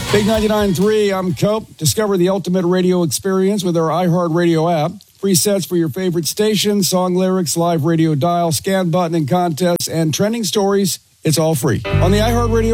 Big 99.3, I'm Cope. Discover the ultimate radio experience with our iHeartRadio app. Free sets for your favorite station, song lyrics, live radio dial, scan button and contests, and trending stories. It's all free. On the iHeartRadio